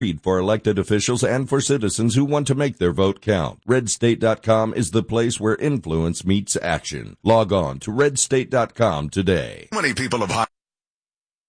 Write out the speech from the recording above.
for elected officials and for citizens who want to make their vote count. RedState.com is the place where influence meets action. Log on to RedState.com today. Many people have